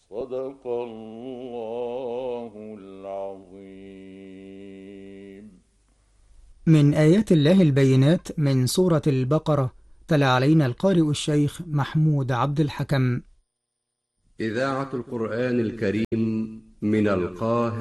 صدق الله العظيم. من آيات الله البينات من سورة البقرة، تلا علينا القارئ الشيخ محمود عبد الحكم. إذاعة القرآن الكريم من القاهرة.